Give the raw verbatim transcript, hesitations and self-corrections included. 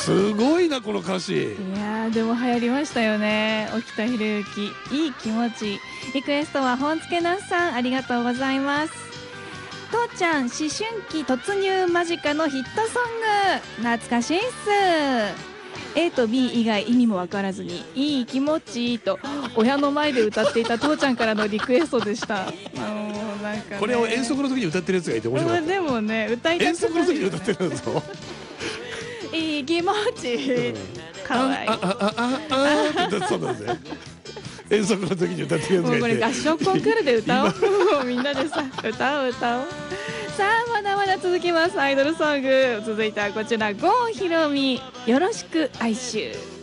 すごいなこの歌詞。 いやーでも流行りましたよね。沖田博之、いい気持ち。リクエストは本助那須さん、ありがとうございます。父ちゃん思春期突入間近のヒットソング、懐かしいっす。A と B 以外意味も分からずにいい気持ちと親の前で歌っていた父ちゃんからのリクエストでした。あのーなんかね、 これを遠足の時に歌ってるやつがいて面白かった。 でもね、歌いたくなる。 遠足の時に歌ってるんですよ。 いい気持ち、かわいい。 ああああああって歌ってたんだぜ。遠足の時に歌ってるやつがいて。 もうこれ合唱コンクールで歌おう。もうみんなでさ、歌おう歌おう。さあまだまだ続きます。アイドルソング、続いてはこちら、郷ひろみ、よろしく哀愁。